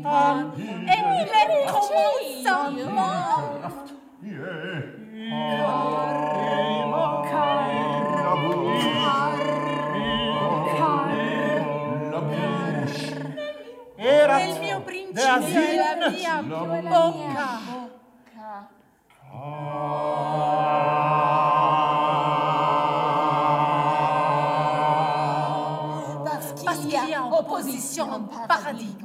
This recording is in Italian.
Et le commencement. Nel mio principio e la mia bocca. Parce qu'il y a opposition, paradigme.